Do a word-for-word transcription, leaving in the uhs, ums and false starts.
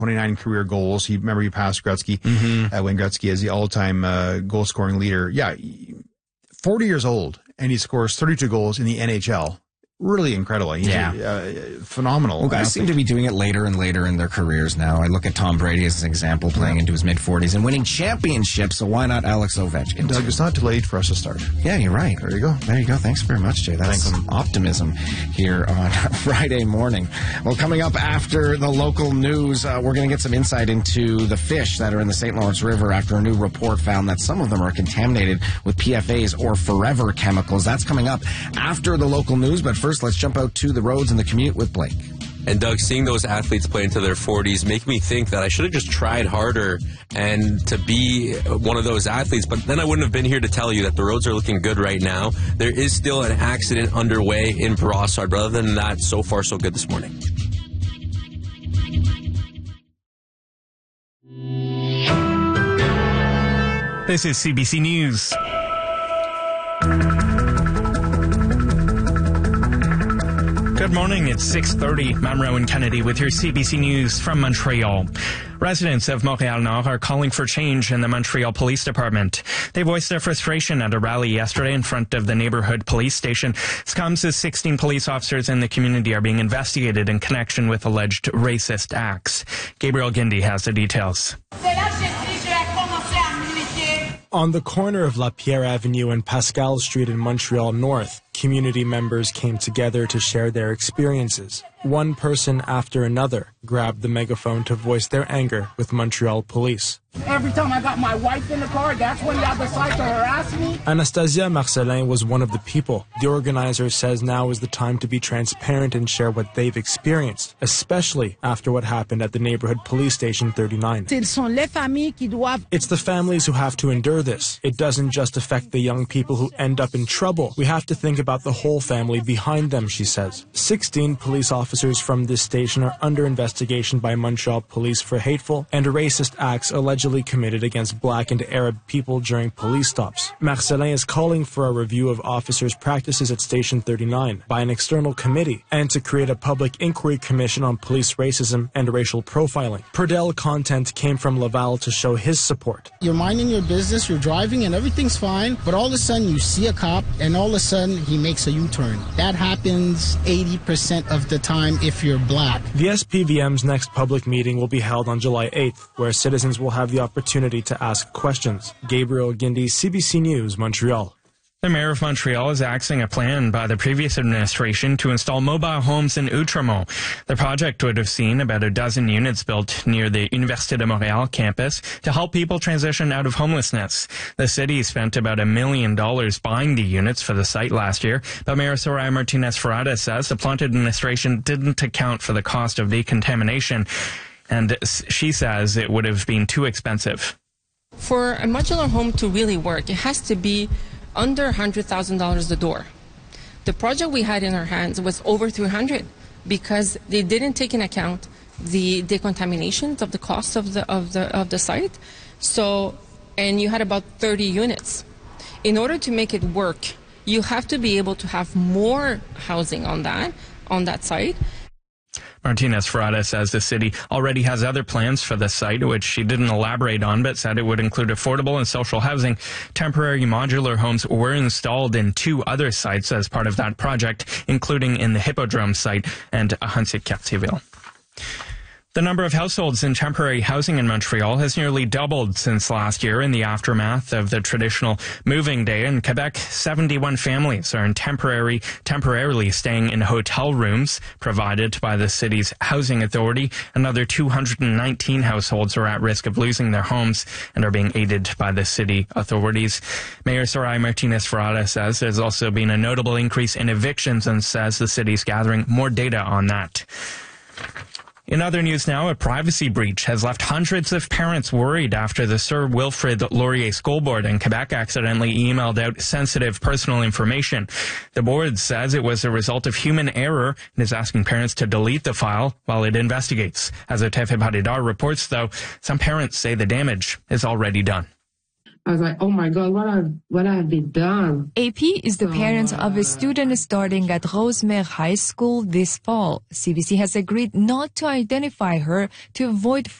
twenty-nine career goals. He remember he passed Gretzky, Mm-hmm. uh, Wayne Gretzky, as the all-time uh, goal-scoring leader. Yeah, forty years old, and he scores thirty-two goals in the N H L. Really incredible. He's Yeah. uh, phenomenal. Well, guys seem to be doing it later and later in their careers now. I look at Tom Brady as an example, playing into his mid-forties and winning championships, so why not Alex Ovechkin? Doug, it's not too late for us to start. Yeah, you're right. There you go. There you go. Thanks very much, Jay. That's some optimism here on Friday morning. Well, coming up after the local news, uh, we're going to get some insight into the fish that are in the Saint Lawrence River after a new report found that some of them are contaminated with P F As or forever chemicals. That's coming up after the local news, but first let's jump out to the roads and the commute with Blake. And Doug, seeing those athletes play into their forties make me think that I should have just tried harder and to be one of those athletes. But then I wouldn't have been here to tell you that the roads are looking good right now. There is still an accident underway in Brossard. But other than that, so far so good this morning. This is C B C News. Good morning, it's six thirty. I'm Rowan Kennedy with your C B C News from Montreal. Residents of Montréal-Nord are calling for change in the Montreal Police Department. They voiced their frustration at a rally yesterday in front of the neighborhood police station. This comes as sixteen police officers in the community are being investigated in connection with alleged racist acts. Gabriel Guindy has the details. On the corner of La Pierre Avenue and Pascal Street in Montreal North, community members came together to share their experiences. One person after another grabbed the megaphone to voice their anger with Montreal police. Every time I got my wife in the car, that's when y'all decide to harass me. Anastasia Marcelin was one of the people. The organizer says now is the time to be transparent and share what they've experienced, especially after what happened at the neighborhood police station thirty-nine. It's the families who have to endure this. It doesn't just affect the young people who end up in trouble. We have to think about the whole family behind them, she says. sixteen police officers from this station are under investigation by Montreal police for hateful and racist acts allegedly committed against black and Arab people during police stops. Marcelin is calling for a review of officers' practices at Station thirty-nine by an external committee and to create a public inquiry commission on police racism and racial profiling. Perdel Content came from Laval to show his support. You're minding your business, you're driving, and everything's fine, but all of a sudden you see a cop, and all of a sudden he makes a U-turn. That happens eighty percent of the time if you're black. The S P V M's next public meeting will be held on July eighth, where citizens will have the opportunity to ask questions. Gabriel Guindy, C B C News, Montreal. The mayor of Montreal is axing a plan by the previous administration to install mobile homes in Outremont. The project would have seen about a dozen units built near the Université de Montréal campus to help people transition out of homelessness. The city spent about a million dollars buying the units for the site last year, but Mayor Soraya Martinez-Ferrada says the Plante administration didn't account for the cost of decontamination, and she says it would have been too expensive. For a modular home to really work, it has to be under one hundred thousand dollars a door. The project we had in our hands was over three hundred because they didn't take into account the decontamination of the cost of the of the of the site. So, and you had about thirty units. In order to make it work, you have to be able to have more housing on that on that site. Martinez-Ferrada says the city already has other plans for the site, which she didn't elaborate on, but said it would include affordable and social housing. Temporary modular homes were installed in two other sites as part of that project, including in the Hippodrome site and Ahuntsic-Cartierville. The number of households in temporary housing in Montreal has nearly doubled since last year in the aftermath of the traditional moving day. In Quebec, seventy-one families are in temporary, temporarily staying in hotel rooms provided by the city's housing authority. Another two hundred nineteen households are at risk of losing their homes and are being aided by the city authorities. Mayor Soraya Martinez-Ferrada says there's also been a notable increase in evictions and says the city's gathering more data on that. In other news now, a privacy breach has left hundreds of parents worried after the Sir Wilfrid Laurier School Board in Quebec accidentally emailed out sensitive personal information. The board says it was a result of human error and is asking parents to delete the file while it investigates. As Otefe Baridar reports, though, some parents say the damage is already done. I was like, oh my God, what have, what have they done? A P is the So, parent of uh, a student starting at Rosemère High School this fall. C B C has agreed not to identify her to avoid